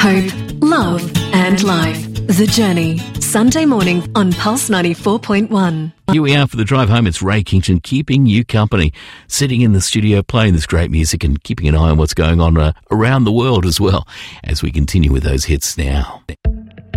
hope, love and life. The Journey, Sunday morning on Pulse 94.1. Here we are for the drive home. It's Ray Kington keeping you company, sitting in the studio playing this great music and keeping an eye on what's going on around the world as well as we continue with those hits now.